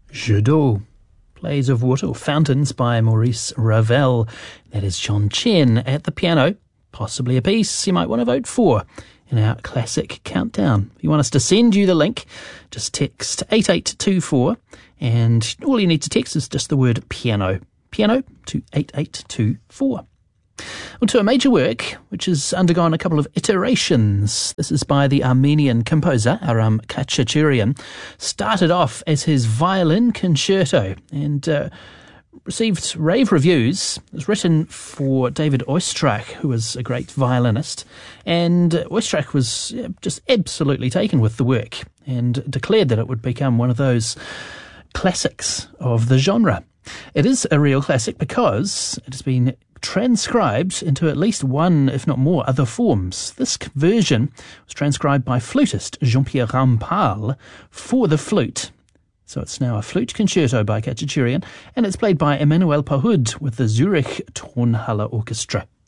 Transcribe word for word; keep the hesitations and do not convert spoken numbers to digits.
Jeux d'eau, Plays of Water, or Fountains by Maurice Ravel. That is John Chen at the piano. Possibly a piece you might want to vote for in our classic countdown. If you want us to send you the link, just text eight eight two four, and all you need to text is just the word piano. Piano to eight eight two four. On to a major work which has undergone a couple of iterations. This is by the Armenian composer Aram Khachaturian. Started off as his violin concerto and uh, received rave reviews. It was written for David Oistrakh, who was a great violinist, and Oistrakh was just absolutely taken with the work and declared that it would become one of those classics of the genre. It is a real classic because it has been transcribed into at least one, if not more, other forms. This version was transcribed by flutist Jean-Pierre Rampal for the flute. So it's now a flute concerto by Khachaturian, and it's played by Emmanuel Pahud with the Zurich Tonhalle Orchestra.